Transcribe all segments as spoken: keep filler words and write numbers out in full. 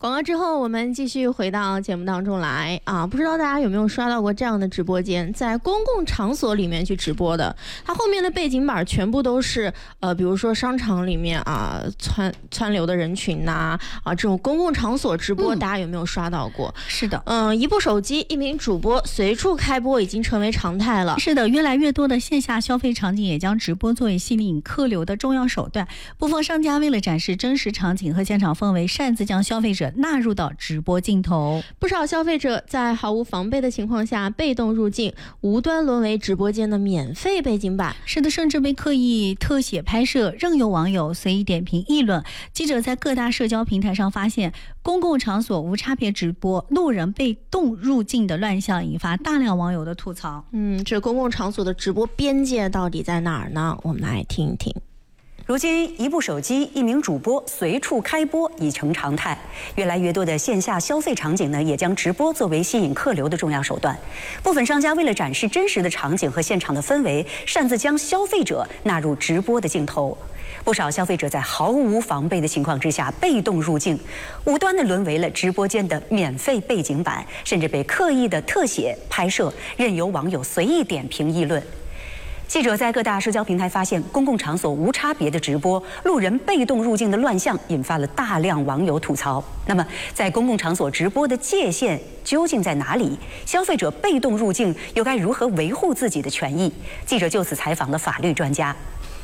广告之后，我们继续回到节目当中来啊！不知道大家有没有刷到过这样的直播间，在公共场所里面去直播的，它后面的背景板全部都是呃，比如说商场里面啊窜窜流的人群呐 啊, 啊，这种公共场所直播，嗯、大家有没有刷到过？ 是的， 嗯，一部手机，一名主播随处开播已经成为常态了。 是的，越来越多的线下消费场景也将直播作为吸引客流的重要手段。部分商家为了展示真实场景和现场氛围，擅自将消费者纳入到直播镜头。 不少消费者在毫无防备的情况下被动入境，无端沦为直播间的免费背景板。 是的，甚至被刻意特写拍摄，任由网友随意点评议论。记者在各大社交平台上发现，公共场所无差别直播路人被动入境的乱象，引发大量网友的吐槽。 嗯，这公共场所的直播边界到底在哪儿呢？我们来听一听。 如今，一部手机，一名主播随处开播已成常态。越来越多的线下消费场景呢，也将直播作为吸引客流的重要手段。部分商家为了展示真实的场景和现场的氛围，擅自将消费者纳入直播的镜头。不少消费者在毫无防备的情况之下被动入境，无端的沦为了直播间的免费背景板，甚至被刻意的特写拍摄，任由网友随意点评议论。记者在各大社交平台发现，公共场所无差别的直播，路人被动入境的乱象，引发了大量网友吐槽。那么，在公共场所直播的界限究竟在哪里？消费者被动入境又该如何维护自己的权益？记者就此采访了法律专家。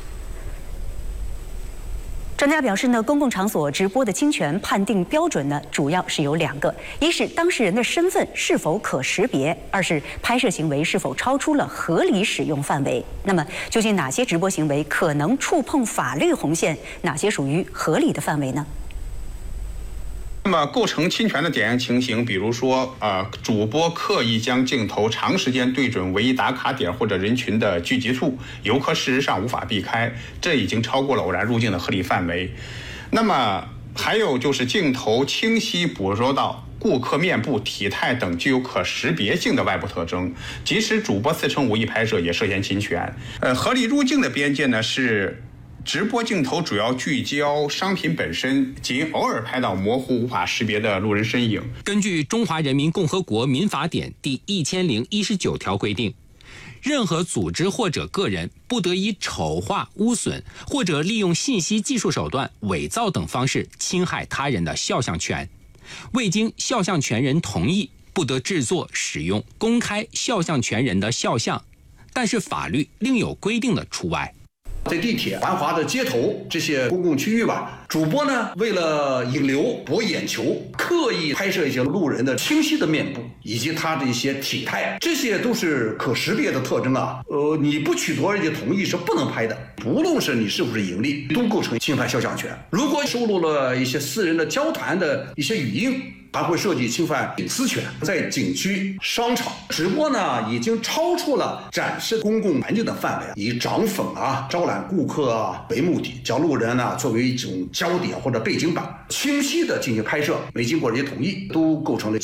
专家表示呢，公共场所直播的侵权判定标准呢，主要是有两个：一是当事人的身份是否可识别；二是拍摄行为是否超出了合理使用范围。那么，究竟哪些直播行为可能触碰法律红线，哪些属于合理的范围呢？ 那么构成侵权的典型情形，比如说，呃，主播刻意将镜头长时间对准唯一打卡点或者人群的聚集处，游客事实上无法避开，这已经超过了偶然入境的合理范围。那么还有就是镜头清晰捕捉到顾客面部、体态等具有可识别性的外部特征，即使主播自称无意拍摄，也涉嫌侵权。呃，合理入境的边界呢是，直播镜头主要聚焦商品本身，仅偶尔拍到模糊无法识别的路人身影。 根据《中华人民共和国民法典》第一千零一十九条规定，任何组织或者个人不得以丑化、污损或者利用信息技术手段伪造等方式侵害他人的肖像权。未经肖像权人同意，不得制作、使用、公开肖像权人的肖像，但是法律另有规定的除外。 在地铁、繁华的街头这些公共区域吧，主播呢为了引流、博眼球，刻意拍摄一些路人的清晰的面部以及他的一些体态，这些都是可识别的特征啊。呃，你不取得人家同意是不能拍的，不论是你是不是盈利，都构成侵犯肖像权。如果收录了一些私人的交谈的一些语音，还会涉及侵犯隐私权。在景区、商场直播呢，已经超出了展示公共环境的范围，以涨粉啊、招揽顾客啊为目的，将路人呢作为一种焦点或者背景板，清晰的进行拍摄，没经过人家同意，都构成了